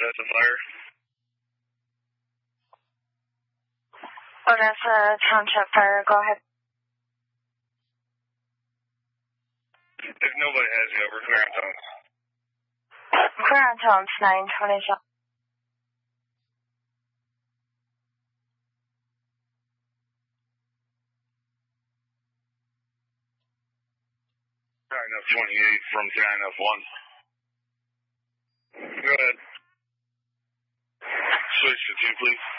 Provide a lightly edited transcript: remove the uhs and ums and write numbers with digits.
Odessa Fire. Odessa Township Fire, go ahead. If nobody has yet, we're clear on tones. Clear on tones, 927. INF 28 from INF 1. Go ahead. Switch to 2, please.